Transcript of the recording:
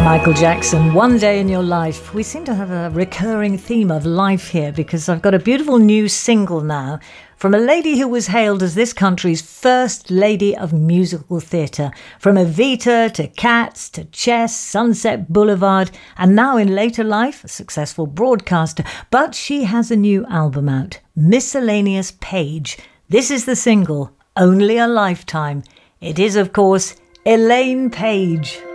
Michael Jackson, One Day in Your Life. We seem to have a recurring theme of life here because I've got a beautiful new single now from a lady who was hailed as this country's first lady of musical theatre. From Evita to Cats to Chess, Sunset Boulevard, and now in later life, a successful broadcaster. But she has a new album out, Miscellaneous Page. This is the single, Only a Lifetime. It is, of course, Elaine Paige.